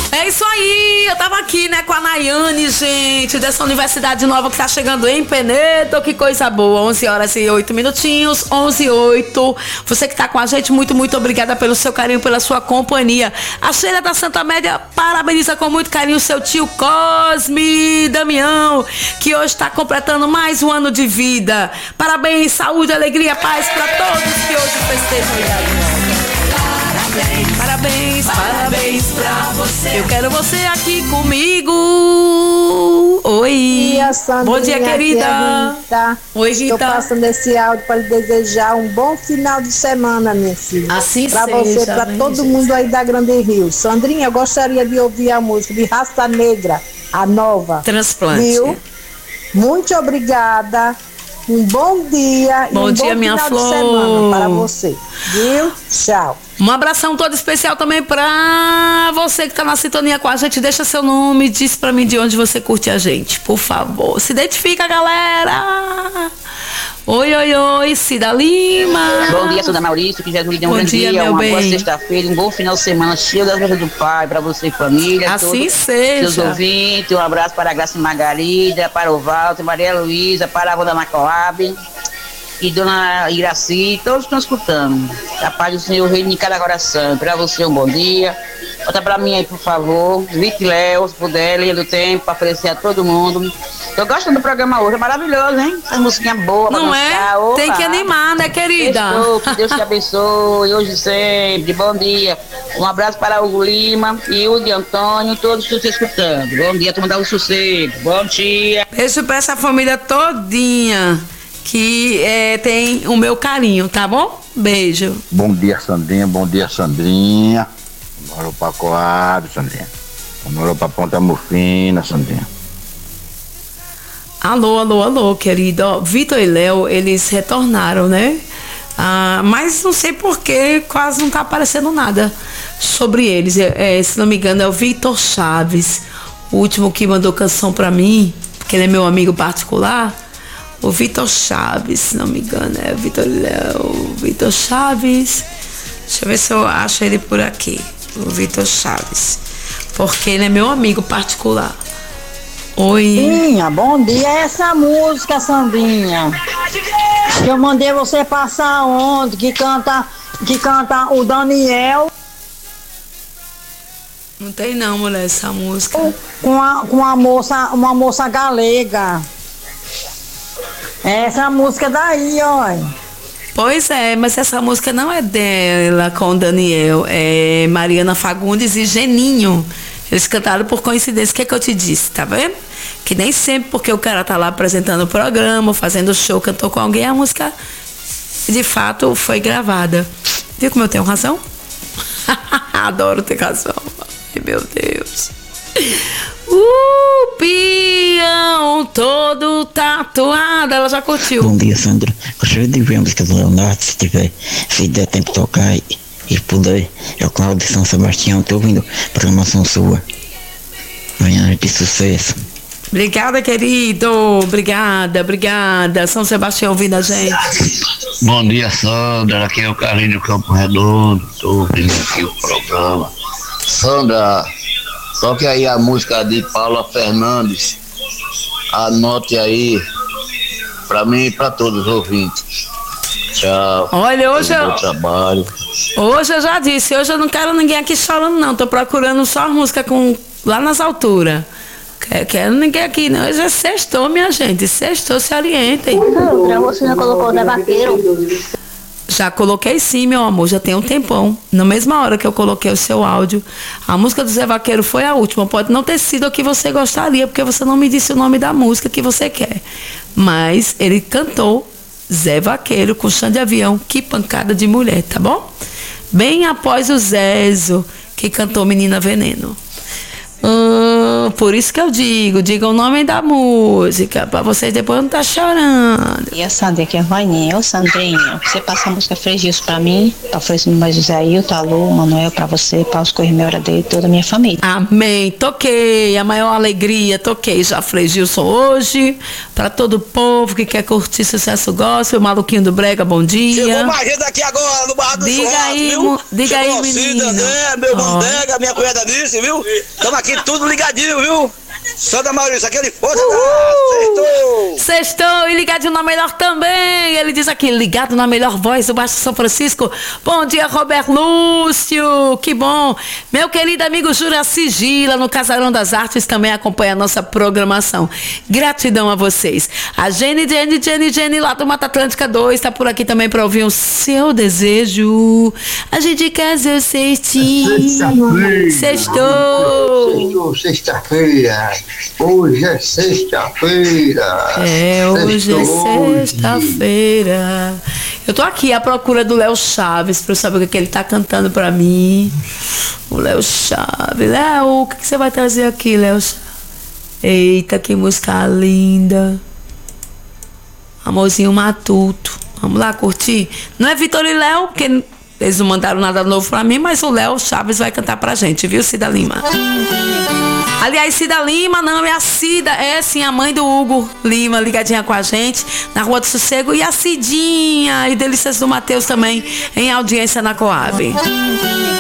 É isso aí, eu tava aqui, né, com a Nayane, gente, dessa universidade nova que tá chegando em Penedo, que coisa boa, 11 horas e 8 minutinhos, 11 e 8. Você que tá com a gente, muito, muito obrigada pelo seu carinho, pela sua companhia. A Sheila da Santa Média parabeniza com muito carinho o seu tio Cosme Damião, que hoje tá completando mais um ano de vida. Parabéns, saúde, alegria, paz pra todos que hoje festejam a idade nova. Parabéns, parabéns pra você. Eu quero você aqui comigo. Oi. Dia, Sandrinha, bom dia, querida. Rita. Oi, Rita. Estou passando esse áudio para lhe desejar um bom final de semana, minha filha. Assim pra seja. Para você, para todo mundo aí da Grande Rio. Sandrinha, eu gostaria de ouvir a música de Raça Negra, a nova. Transplante. Viu? Muito obrigada. Um bom dia bom e um dia, bom minha final flor. de semana para você. Viu? Tchau. Um abração todo especial também pra você que tá na sintonia com a gente. Deixa seu nome, diz pra mim de onde você curte a gente, por favor. Se identifica, galera. Oi, oi, oi, Cida Lima. Bom dia, Suda Maurício, que Jesus lhe dê um grande dia, meu uma bem. boa sexta-feira, um bom final de semana, cheio das graças do Pai, para você e família. Assim seja. Seus ouvintes, um abraço para a Graça Margarida, para o Walter, Maria Luísa, para a Wanda Macoab e Dona Iraci, todos estão escutando. A paz do Senhor reina em cada coração. Para você um bom dia. Bota para mim aí, por favor. Vic Léo, se puder, linha do tempo, para oferecer a todo mundo. Tô gostando do programa hoje, é maravilhoso, hein? Essa musiquinha boa pra não dançar. é? Opa. Tem que animar, né, querida? Estou, que Deus te abençoe, hoje e sempre. Bom dia. Um abraço para o Hugo Lima e o de Antônio, todos que estão escutando. Bom dia, turma da Sossego. Bom dia. Beijo pra essa família todinha que tem o meu carinho, tá bom? Beijo. Bom dia, Sandrinha. Bom dia, Sandrinha. Morou pra Coab, Sandrinha. Morou pra Ponta Mufina, Sandrinha. Alô, alô, alô, querido. Ó, Vitor e Léo, eles retornaram, né? Mas não sei porquê, quase não tá aparecendo nada sobre eles. Se não me engano, é o Vitor Chaves, o último que mandou canção pra mim, porque ele é meu amigo particular. O Vitor Chaves, se não me engano, é o Vitor e Léo. Vitor Chaves. Deixa eu ver se eu acho ele por aqui. O Vitor Chaves. Porque ele é meu amigo particular. Oi. Sandrinha, bom dia. Essa música, Sandrinha, que eu mandei você passar ontem, que canta o Daniel. Não tem não, mulher, essa música. Com uma moça galega. Essa música daí, ó. Pois é, mas essa música não é dela com o Daniel, é Mariana Fagundes e Geninho. Eles cantaram por coincidência. O que é que eu te disse, tá vendo? Que nem sempre porque o cara tá lá apresentando o programa, fazendo show, cantou com alguém, a música de fato foi gravada. Viu como eu tenho razão? Adoro ter razão. Ai, meu Deus. Peão todo tatuado. Ela já curtiu. Bom dia, Sandra. Gostaria de ver a música do Leonardo, se der tempo de tocar e puder. É o Cláudio de São Sebastião. Tô ouvindo a programação sua. Manhã de sucesso. Obrigada, querido. Obrigada. São Sebastião ouvindo a gente. Bom dia, Sandra. Aqui é o Carlinhos Campo Redondo. Tô ouvindo aqui o programa. Sandra, toque aí a música de Paula Fernandes. Anote aí, pra mim e pra todos os ouvintes. Tchau. Olha, hoje bom trabalho. Hoje eu já disse, hoje eu não quero ninguém aqui chorando, não. Tô procurando só a música lá nas alturas. Quero ninguém aqui, não. Hoje é sextou, minha gente. Sextou, se orientem. Sandra, você já colocou o Zé Vaqueiro? Já coloquei sim, meu amor, já tem um tempão. Na mesma hora que eu coloquei o seu áudio. A música do Zé Vaqueiro foi a última. Pode não ter sido a que você gostaria, porque você não me disse o nome da música que você quer. Mas ele cantou Zé Vaqueiro com chão de avião. Que pancada de mulher, tá bom? Bem após o Zezo, que cantou Menina Veneno. Por isso que eu diga o nome da música, pra vocês depois não tá chorando. E a Sandra, que é Vaininha. Ô, Sandrinha, você passa a música Fregios pra mim, pra oferecer mais José Ailton, Alô, Manuel, pra você, pra os Corrimeu dele e toda a minha família. Amém. Toquei, a maior alegria, toquei já Frei Gilson hoje, pra todo o povo que quer curtir sucesso gospel, o Maluquinho do Brega, bom dia. Chegou mais gente aqui agora no Barra do Churrasco, diga aí, menino. Né, meu irmão Dega, minha cunhada Nice, viu? Estamos aqui tudo ligadinho, viu? Sandra Maurício, aquele força, sextou! Sextou e ligadinho na melhor também. Ele diz aqui, ligado na melhor voz do Baixo São Francisco. Bom dia, Roberto Lúcio, que bom. Meu querido amigo Juraci Gila, no Casarão das Artes, também acompanha a nossa programação. Gratidão a vocês. A Jenny, lá do Mata Atlântica 2, está por aqui também para ouvir o seu desejo. A gente quer seu cestinho. Sextou. Sexta-feira. Hoje é sexta-feira. Hoje é sexta-feira. Eu tô aqui à procura do Léo Chaves pra eu saber o que ele tá cantando pra mim. O Léo Chaves. Léo, o que você vai trazer aqui, Léo Chaves? Eita, que música linda. Amorzinho Matuto. Vamos lá curtir? Não é Vitor e Léo, porque eles não mandaram nada novo pra mim, mas o Léo Chaves vai cantar pra gente, viu, Cida Lima? Aliás, Cida Lima, não, é a Cida, é sim, a mãe do Hugo Lima, ligadinha com a gente, na Rua do Sossego, e a Cidinha, e Delícias do Matheus também, em audiência na Coab.